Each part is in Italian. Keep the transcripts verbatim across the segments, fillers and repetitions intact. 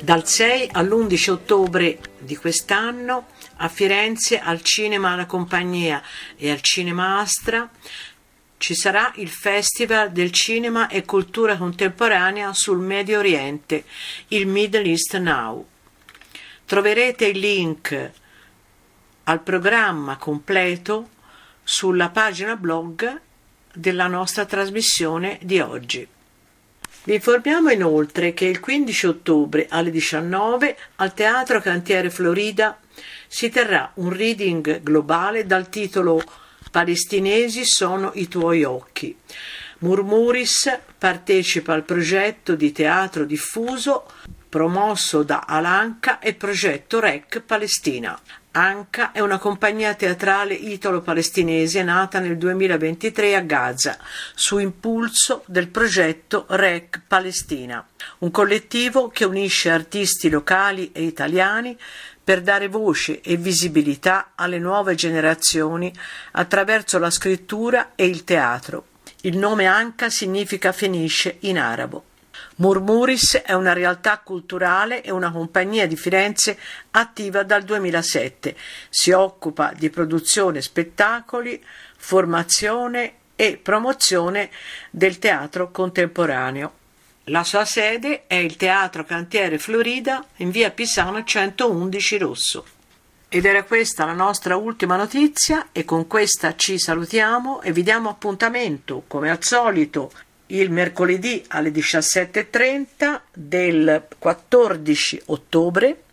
Dal sei all'undici ottobre di quest'anno a Firenze al Cinema La Compagnia e al Cinema Astra ci sarà il Festival del Cinema e Cultura Contemporanea sul Medio Oriente, il Middle East Now. Troverete il link al programma completo sulla pagina blog della nostra trasmissione di oggi. Vi informiamo inoltre che il quindici ottobre alle diciannove al Teatro Cantiere Florida si terrà un reading globale dal titolo Palestinesi sono i tuoi occhi. Murmuris partecipa al progetto di teatro diffuso promosso da Al-Anka e progetto R E C Palestina. Anka è una compagnia teatrale italo-palestinese nata nel duemilaventitré a Gaza, su impulso del progetto R E C Palestina, un collettivo che unisce artisti locali e italiani per dare voce e visibilità alle nuove generazioni attraverso la scrittura e il teatro. Il nome Anka significa fenice in arabo. Murmuris è una realtà culturale e una compagnia di Firenze attiva dal duemilasette. Si occupa di produzione spettacoli, formazione e promozione del teatro contemporaneo. La sua sede è il Teatro Cantiere Florida in via Pisana centoundici Rosso. Ed era questa la nostra ultima notizia e con questa ci salutiamo e vi diamo appuntamento, come al solito, il mercoledì alle diciassette e trenta del quattordici ottobre,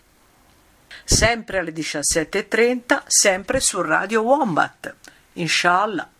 sempre alle diciassette e trenta, sempre su Radio Wombat. Inshallah.